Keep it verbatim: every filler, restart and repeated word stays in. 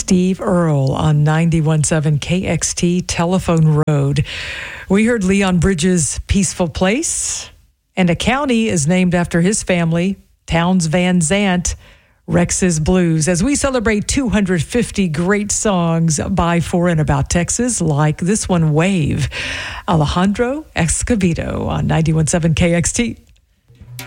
Steve Earle on ninety-one point seven K X T Telephone Road. We heard Leon Bridges' Peaceful Place, and a county is named after his family, Towns Van Zandt, Rex's Blues, as we celebrate two hundred fifty great songs by, for, and about Texas, like this one, Wave. Alejandro Escovedo on ninety-one point seven K X T.